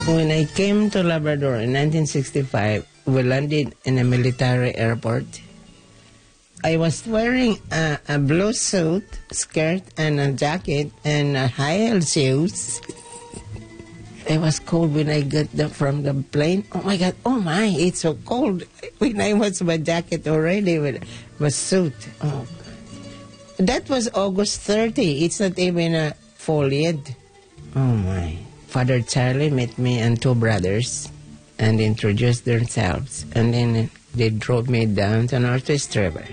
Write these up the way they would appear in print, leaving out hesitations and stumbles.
When I came to Labrador in 1965, we landed in a military airport. I was wearing a blue suit, skirt, and a jacket, and high-heeled shoes. It was cold when I got from the plane. Oh my God, oh my, it's so cold. When I was my jacket already with my suit. Oh, that was August 30. It's not even fall yet. Oh my. Father Charlie met me and two brothers and introduced themselves. And then they drove me down to Northwest River.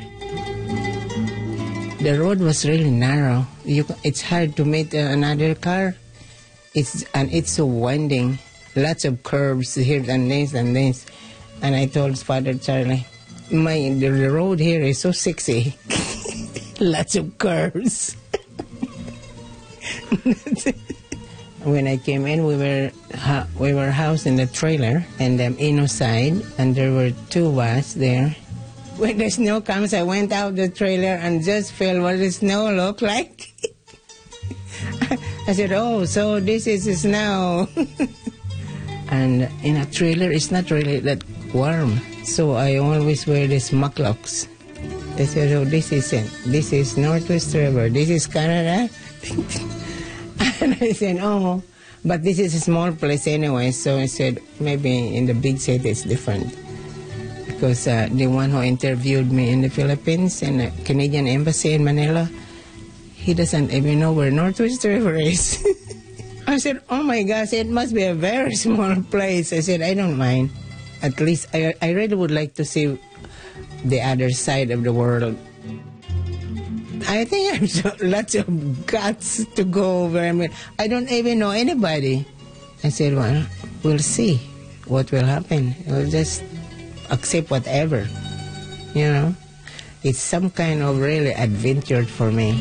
The road was really narrow. It's hard to meet another car. It's so winding. Lots of curves here and this and this. And I told Father Charlie, the road here is so sexy. Lots of curves. When I came in, we were housed in the trailer and inside, and there were two of us there. When the snow comes, I went out the trailer and just felt what the snow looked like. I said, oh, so this is snow. And in a trailer, it's not really that warm. So I always wear these mucklucks. They said, oh, this is it. This is Northwest River. This is Canada. And I said, oh, but this is a small place anyway. So I said, maybe in the big city it's different. Because the one who interviewed me in the Philippines, in the Canadian Embassy in Manila, he doesn't even know where Northwest River is. I said, oh my gosh, it must be a very small place. I said, I don't mind. At least I really would like to see the other side of the world. I think I have lots of guts to go over. I don't even know anybody. I said, well, we'll see what will happen. We'll just accept whatever. You know, it's some kind of really adventure for me.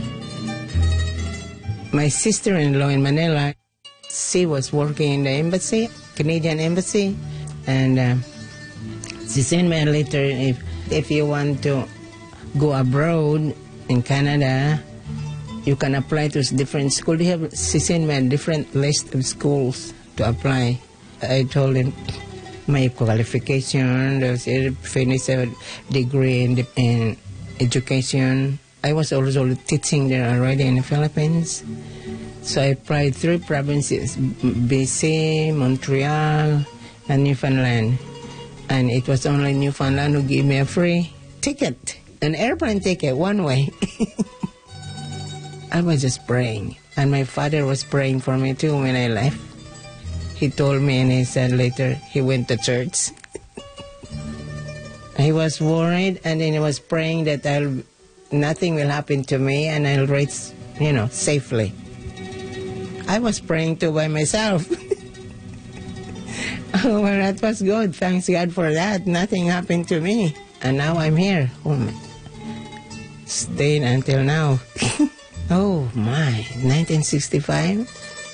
My sister-in-law in Manila, she was working in the embassy, Canadian Embassy, and she sent me a letter, if you want to go abroad in Canada, you can apply to different schools. She sent me a different list of schools to apply. I told him my qualification, finish a degree in education. I was also teaching there already in the Philippines. So I applied 3 provinces, BC, Montreal, and Newfoundland. And it was only Newfoundland who gave me a free ticket, an airplane ticket, one way. I was just praying. And my father was praying for me too when I left. He told me, and he said later he went to church. He was worried, and then he was praying that nothing will happen to me and I'll reach, safely. I was praying too by myself. Oh, well, that was good. Thanks God for that. Nothing happened to me. And now I'm here. Staying until now. Oh, my. 1965?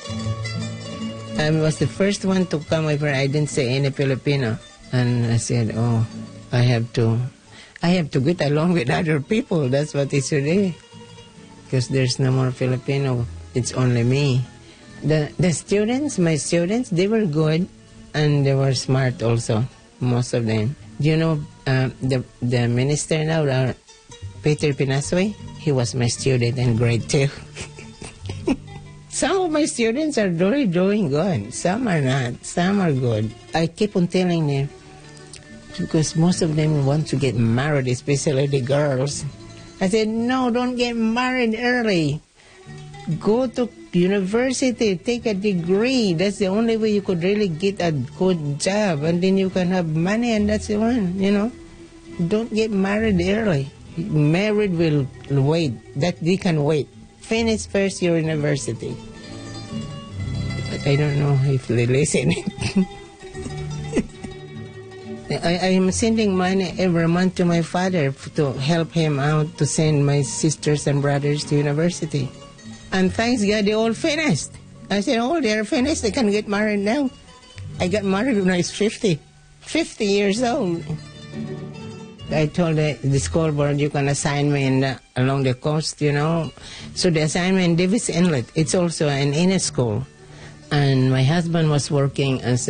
I was the first one to come over. I didn't say any Filipino. And I said, oh, I have to get along with other people. That's what it's today. Because there's no more Filipino. It's only me. The students, my students, they were good. And they were smart also, most of them. You know, the minister now, Peter Pinasway, he was my student in grade 2. Some of my students are really doing good. Some are not. Some are good. I keep on telling them, because most of them want to get married, especially the girls. I said, no, don't get married early. Go to university, take a degree. That's the only way you could really get a good job. And then you can have money, and that's the one, Don't get married early. Married will wait. That they can wait. Finish first your university. But I don't know if they listen. I am sending money every month to my father to help him out to send my sisters and brothers to university. And thanks God, they all finished. I said, oh, they're finished. They can get married now. I got married when I was 50 years old. I told the school board, you can assign me along the coast, So they assigned me in Davis Inlet. It's also an inner school. And my husband was working as